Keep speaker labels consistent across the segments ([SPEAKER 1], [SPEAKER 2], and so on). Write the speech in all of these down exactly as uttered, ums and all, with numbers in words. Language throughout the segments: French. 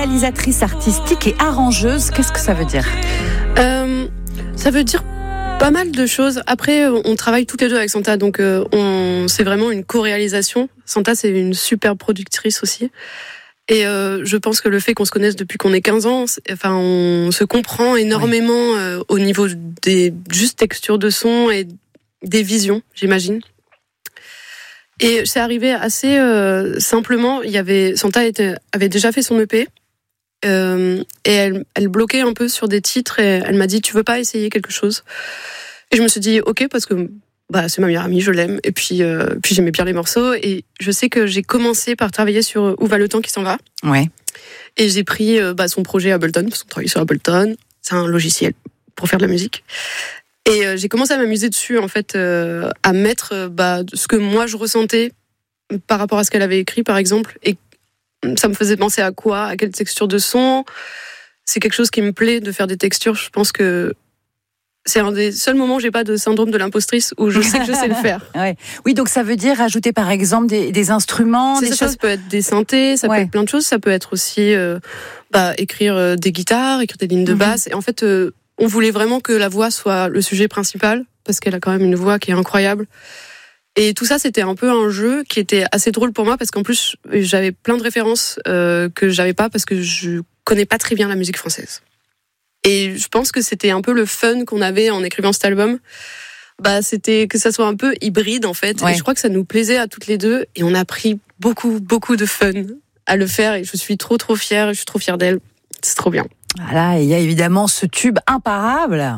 [SPEAKER 1] réalisatrice artistique et arrangeuse. Qu'est-ce que ça veut dire ?
[SPEAKER 2] euh, Ça veut dire pas mal de choses. Après, on travaille toutes les deux avec Santa, donc euh, on, c'est vraiment une co-réalisation. Santa, c'est une super productrice aussi. Et euh, je pense que le fait qu'on se connaisse depuis qu'on est quinze ans, enfin, on se comprend énormément oui. euh, au niveau des juste textures de son et des visions, j'imagine. Et c'est arrivé assez euh, simplement. Il y avait Santa était, avait déjà fait son E P euh, et elle, elle bloquait un peu sur des titres et elle m'a dit tu veux pas essayer quelque chose ? Et je me suis dit ok parce que bah c'est ma meilleure amie, je l'aime et puis euh, puis j'aimais bien les morceaux et je sais que j'ai commencé par travailler sur Où va le temps qui s'en va.
[SPEAKER 1] Ouais.
[SPEAKER 2] Et j'ai pris euh, bah son projet Ableton parce qu'on travaille sur Ableton, c'est un logiciel pour faire de la musique. Et euh, j'ai commencé à m'amuser dessus en fait, euh, à mettre euh, bah ce que moi je ressentais par rapport à ce qu'elle avait écrit par exemple et ça me faisait penser à quoi, à quelle texture de son. C'est quelque chose qui me plaît de faire des textures. Je pense que c'est un des seuls moments où j'ai pas de syndrome de l'impostrice où je sais que je sais le faire.
[SPEAKER 1] Ouais. Oui, donc ça veut dire ajouter par exemple des, des instruments,
[SPEAKER 2] c'est
[SPEAKER 1] des
[SPEAKER 2] ça,
[SPEAKER 1] choses.
[SPEAKER 2] Ça peut être des synthés, ça ouais. peut être plein de choses. Ça peut être aussi euh, bah, écrire euh, des guitares, écrire des lignes de basse. Mm-hmm. Et en fait, euh, on voulait vraiment que la voix soit le sujet principal parce qu'elle a quand même une voix qui est incroyable. Et tout ça, c'était un peu un jeu qui était assez drôle pour moi parce qu'en plus, j'avais plein de références euh, que j'avais pas parce que je connais pas très bien la musique française. Et je pense que c'était un peu le fun qu'on avait en écrivant cet album. Bah, c'était que ça soit un peu hybride, en fait. Ouais. Et je crois que ça nous plaisait à toutes les deux. Et on a pris beaucoup, beaucoup de fun à le faire. Et je suis trop, trop fière. Je suis trop fière d'elle. C'est trop bien.
[SPEAKER 1] Voilà. Et il y a évidemment ce tube imparable.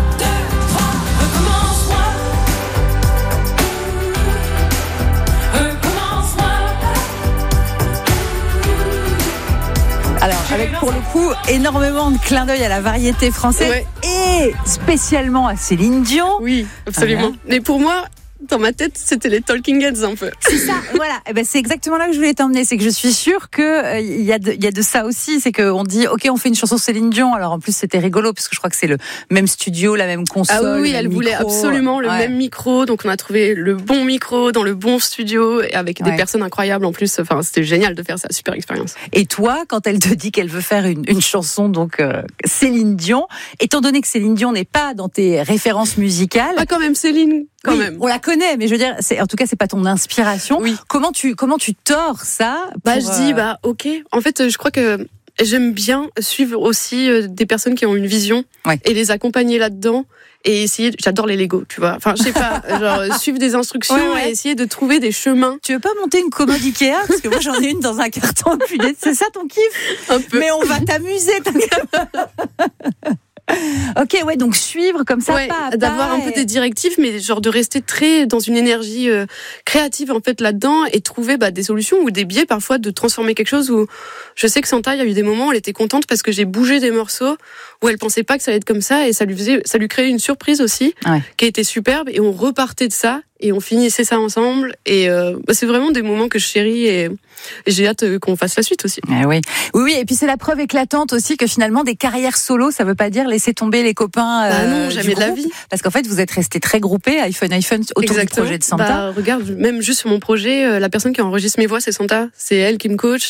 [SPEAKER 1] Alors, avec pour le coup énormément de clins d'œil à la variété française ouais. et spécialement à Céline Dion.
[SPEAKER 2] Oui, absolument. Voilà. Mais pour moi, dans ma tête, c'était les Talking Heads un peu.
[SPEAKER 1] C'est ça, voilà. Et ben c'est exactement là que je voulais t'emmener. C'est que je suis sûre que euh, il y a de, il y a de ça aussi. C'est qu'on dit, ok, on fait une chanson Céline Dion. Alors en plus, c'était rigolo parce que je crois que c'est le même studio, la même console.
[SPEAKER 2] Ah oui,
[SPEAKER 1] le
[SPEAKER 2] elle
[SPEAKER 1] même
[SPEAKER 2] voulait
[SPEAKER 1] micro.
[SPEAKER 2] absolument le ouais. même micro. Donc on a trouvé le bon micro dans le bon studio et avec ouais. des personnes incroyables en plus. Enfin, c'était génial de faire ça. Super expérience.
[SPEAKER 1] Et toi, quand elle te dit qu'elle veut faire une, une chanson, donc euh, Céline Dion, étant donné que Céline Dion n'est pas dans tes références musicales.
[SPEAKER 2] Pas quand même Céline. Quand
[SPEAKER 1] oui,
[SPEAKER 2] même.
[SPEAKER 1] On la connaît, mais je veux dire, c'est, en tout cas, c'est pas ton inspiration.
[SPEAKER 2] Oui.
[SPEAKER 1] Comment tu, comment tu tords ça pour,
[SPEAKER 2] Bah, je dis, euh... bah, ok. En fait, je crois que j'aime bien suivre aussi des personnes qui ont une vision ouais. et les accompagner là-dedans et essayer. J'adore les Lego, tu vois. Enfin, je sais pas, genre suivre des instructions ouais, ouais. et essayer de trouver des chemins.
[SPEAKER 1] Tu veux pas monter une commode Ikea parce que moi j'en ai une dans un carton depuis des... C'est ça ton kiff ?
[SPEAKER 2] Un peu.
[SPEAKER 1] Mais on va t'amuser. Ok, ouais, donc suivre comme ça,
[SPEAKER 2] ouais,
[SPEAKER 1] pas à pas,
[SPEAKER 2] d'avoir un peu des directives, mais genre de rester très dans une énergie euh, créative en fait là-dedans et trouver bah, des solutions ou des biais parfois de transformer quelque chose. Où je sais que Santa, il y a eu des moments où elle était contente parce que j'ai bougé des morceaux où elle pensait pas que ça allait être comme ça et ça lui faisait, ça lui créait une surprise aussi ouais. qui était superbe et on repartait de ça et on finissait ça ensemble et euh, bah, c'est vraiment des moments que je chéris et, et j'ai hâte qu'on fasse la suite aussi.
[SPEAKER 1] Ah oui. oui, oui, et puis c'est la preuve éclatante aussi que finalement des carrières solo, ça veut pas dire laisser tomber les copains.
[SPEAKER 2] Bah non,
[SPEAKER 1] euh,
[SPEAKER 2] jamais de la vie.
[SPEAKER 1] Parce qu'en fait, vous êtes restés très groupés, iPhone iPhone autour Exactement. Du projet de Santa.
[SPEAKER 2] Bah, regarde, même juste sur mon projet, euh, la personne qui enregistre mes voix, c'est Santa. C'est elle qui me coach,